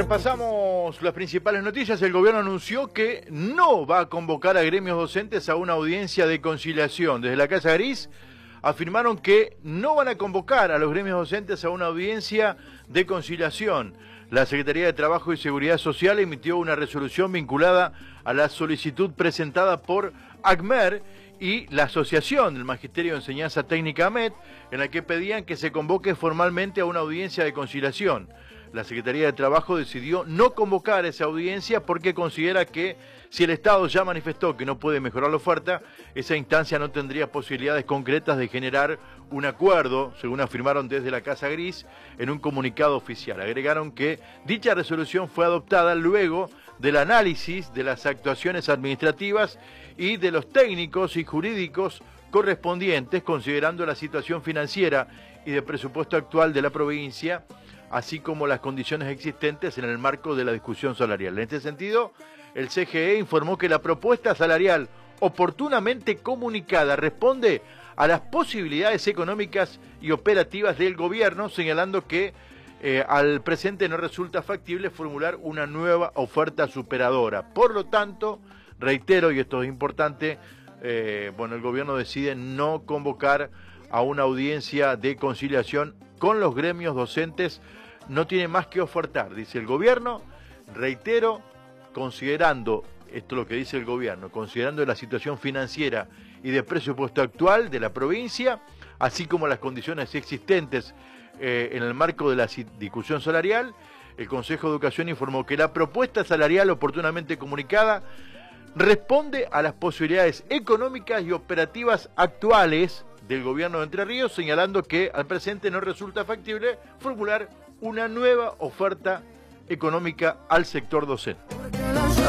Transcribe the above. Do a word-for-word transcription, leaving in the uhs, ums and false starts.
Repasamos las principales noticias. El gobierno anunció que no va a convocar a gremios docentes a una audiencia de conciliación. Desde la Casa Gris afirmaron que no van a convocar a los gremios docentes a una audiencia de conciliación. La Secretaría de Trabajo y Seguridad Social emitió una resolución vinculada a la solicitud presentada por ACMER y la Asociación del Magisterio de Enseñanza Técnica AMET, en la que pedían que se convoque formalmente a una audiencia de conciliación. La Secretaría de Trabajo decidió no convocar esa audiencia porque considera que si el Estado ya manifestó que no puede mejorar la oferta, esa instancia no tendría posibilidades concretas de generar un acuerdo, según afirmaron desde la Casa Gris en un comunicado oficial. Agregaron que dicha resolución fue adoptada luego del análisis de las actuaciones administrativas y de los técnicos y jurídicos correspondientes, considerando la situación financiera y de presupuesto actual de la provincia, así como las condiciones existentes en el marco de la discusión salarial. En este sentido, el C G E informó que la propuesta salarial oportunamente comunicada responde a las posibilidades económicas y operativas del gobierno, señalando que eh, al presente no resulta factible formular una nueva oferta superadora. Por lo tanto, reitero, y esto es importante, eh, bueno, el gobierno decide no convocar a una audiencia de conciliación con los gremios docentes. No tiene más que ofertar, dice el gobierno. Reitero, considerando, esto es lo que dice el gobierno, considerando la situación financiera y de presupuesto actual de la provincia, así como las condiciones existentes eh, en el marco de la discusión salarial, el Consejo de Educación informó que la propuesta salarial oportunamente comunicada responde a las posibilidades económicas y operativas actuales del gobierno de Entre Ríos, señalando que al presente no resulta factible formular una nueva oferta económica al sector docente.